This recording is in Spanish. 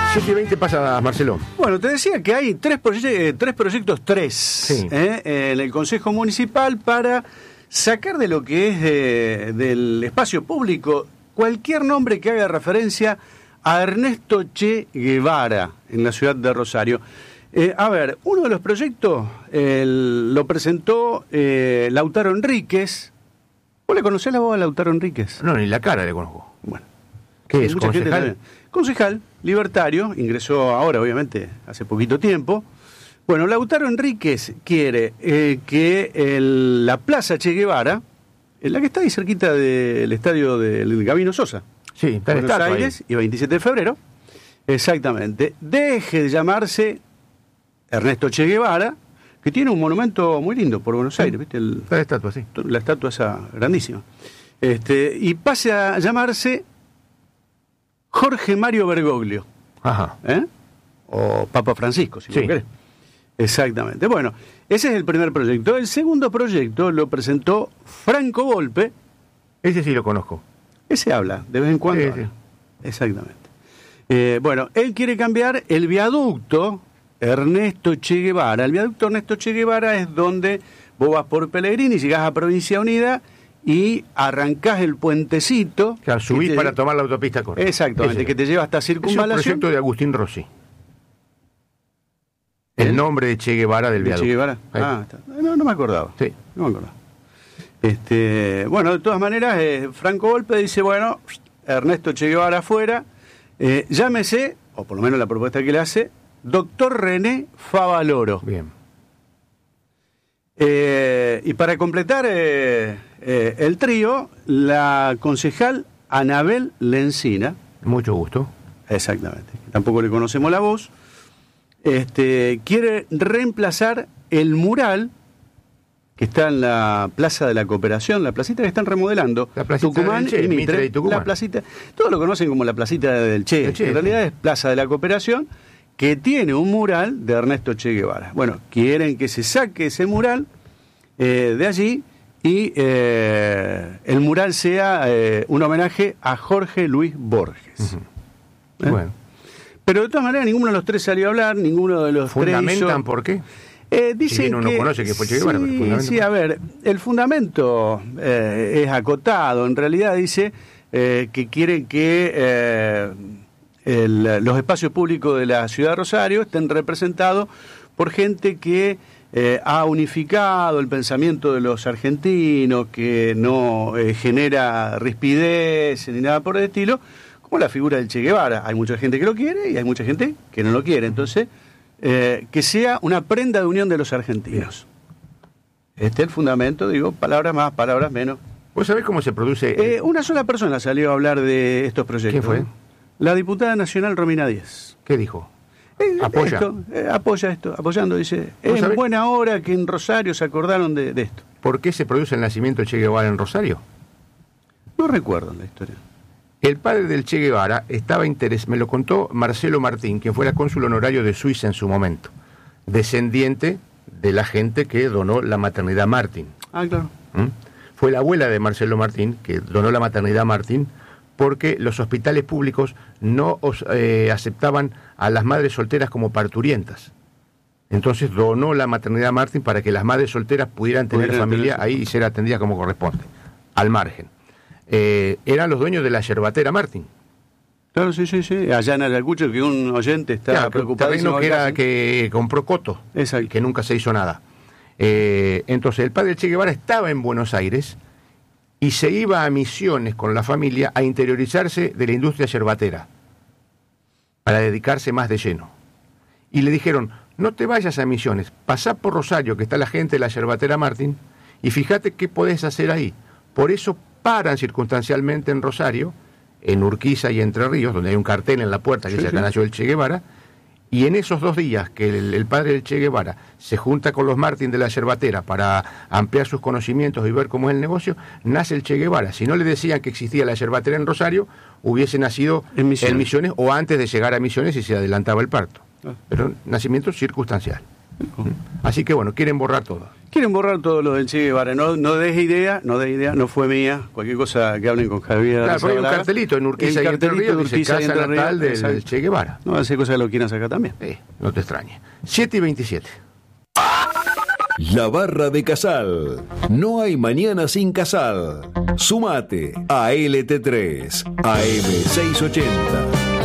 7:20 pasa, Marcelo. Bueno, te decía que hay tres proyectos Sí. en el Consejo Municipal para sacar de lo que es del espacio público cualquier nombre que haga referencia a Ernesto Che Guevara en la ciudad de Rosario. A ver, uno de los proyectos lo presentó Lautaro Enríquez. ¿Vos le conocés la voz a Lautaro Enríquez? No, ni la cara le conozco. Bueno. ¿Qué es, Mucha gente concejal? Concejal, libertario, ingresó ahora, obviamente, hace poquito tiempo. Bueno, Lautaro Enríquez quiere que la Plaza Che Guevara, en la que está ahí cerquita del estadio del Gabino Sosa, Sí, está el Buenos estatua Aires, y 27 de febrero, exactamente, deje de llamarse Ernesto Che Guevara, que tiene un monumento muy lindo por Buenos Aires, ¿viste? Está la estatua, sí. La estatua esa grandísima. Y pase a llamarse Jorge Mario Bergoglio, Ajá. o Papa Francisco, si Sí. lo querés. Exactamente. Bueno, ese es el primer proyecto. El segundo proyecto lo presentó Franco Volpe. Ese sí lo conozco. Ese habla, de vez en cuando. Sí, habla. sí. Exactamente. Bueno, él quiere cambiar el viaducto Ernesto Che Guevara. El viaducto Ernesto Che Guevara es donde vos vas por Pellegrini, llegás a Provincia Unida y arrancás el puentecito. Claro, subís que para tomar la autopista corta. Exactamente, Ese. que te lleva hasta Es un Circunvalación. proyecto de Agustín Rossi. El nombre de Che Guevara del ¿De viaducto. Che Guevara? Ahí. Ah, está. No me acordaba. Sí. No me acordaba. Bueno, de todas maneras, Franco Volpe dice, bueno, Ernesto Che Guevara afuera, llámese, o por lo menos la propuesta que le hace, Doctor René Favaloro. Bien. Y para completar el trío, la concejal Anabel Lencina, Mucho gusto. exactamente, que tampoco le conocemos la voz, quiere reemplazar el mural que está en la Plaza de la Cooperación, la placita que están remodelando, La placita Tucumán del Che, y Mitre, y Tucumán. la placita, todos lo conocen como la placita del Che, El Che, en realidad sí. es Plaza de la Cooperación, que tiene un mural de Ernesto Che Guevara. Bueno, quieren que se saque ese mural de allí y el mural sea un homenaje a Jorge Luis Borges. Bueno. Pero de todas maneras ninguno de los tres salió a hablar, ninguno de los tres ¿Fundamentan hizo... por qué? Dicen Si bien uno que, conoce que fue Che Guevara, pero el fundamento... sí, a ver, el fundamento es acotado. En realidad dice que quieren que los espacios públicos de la ciudad de Rosario estén representados por gente que ha unificado el pensamiento de los argentinos, que no genera rispidez ni nada por el estilo, como la figura del Che Guevara. Hay mucha gente que lo quiere y hay mucha gente que no lo quiere. Entonces, que sea una prenda de unión de los argentinos. Este es el fundamento, digo, palabras más, palabras menos. ¿Vos sabés cómo se produce? Una sola persona salió a hablar de estos proyectos. ¿Quién fue? La diputada nacional Romina Díez. ¿Qué dijo? Apoya. Apoya esto, apoyando, dice, ¿Vos es sabés? buena hora que en Rosario se acordaron de esto. ¿Por qué se produce el nacimiento de Che Guevara en Rosario? No recuerdo la historia. El padre del Che Guevara estaba me lo contó Marcelo Martín, quien fuera cónsul honorario de Suiza en su momento, descendiente de la gente que donó la maternidad Martín. Ah, claro. Fue la abuela de Marcelo Martín que donó la maternidad Martín porque los hospitales públicos no aceptaban a las madres solteras como parturientas. Entonces donó la maternidad Martín para que las madres solteras pudieran tener familia ahí y ser atendidas como corresponde, al margen. Eran los dueños de la yerbatera Martín. Claro, sí. Allá en Ayacucho, que un oyente está preocupado. Que compró Coto, Exacto. y que nunca se hizo nada. Entonces el padre del Che Guevara estaba en Buenos Aires y se iba a Misiones con la familia a interiorizarse de la industria yerbatera para dedicarse más de lleno. Y le dijeron, no te vayas a Misiones, pasá por Rosario, que está la gente de la yerbatera Martín, y fíjate qué podés hacer ahí. Por eso paran circunstancialmente en Rosario, en Urquiza y Entre Ríos, donde hay un cartel en la puerta que dice acá nació el Che Guevara, y en esos 2 días que el padre del Che Guevara se junta con los Martín de la yerbatera para ampliar sus conocimientos y ver cómo es el negocio, nace el Che Guevara. Si no le decían que existía la yerbatera en Rosario, hubiese nacido en Misiones o antes de llegar a Misiones y se adelantaba el parto. Pero nacimiento circunstancial. Así que bueno, quieren borrar todo. Quieren borrar todo lo del Che Guevara. No des idea, no fue mía. Cualquier cosa que hablen con Javier. Claro, pero hay un cartelito en Urquiza y Entre Ríos, dice Casa Natal del Che Guevara. No hace cosas que lo quieran sacar también. No te extrañes. 7:27. La Barra de Casal. No hay mañana sin Casal. Sumate a LT3, AM 680.